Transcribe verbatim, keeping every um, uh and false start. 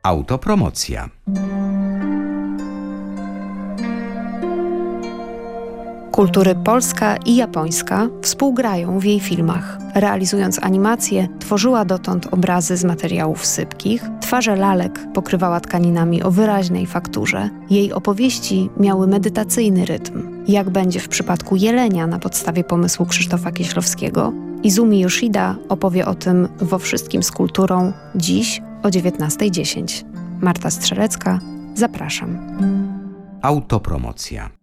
Autopromocja. Kultury polska i japońska współgrają w jej filmach. Realizując animacje, tworzyła dotąd obrazy z materiałów sypkich, twarze lalek pokrywała tkaninami o wyraźnej fakturze. Jej opowieści miały medytacyjny rytm. Jak będzie w przypadku Jelenia na podstawie pomysłu Krzysztofa Kieślowskiego, Izumi Yoshida opowie o tym Wo wszystkim z kulturą dziś o dziewiętnasta dziesięć. Marta Strzelecka, zapraszam. Autopromocja.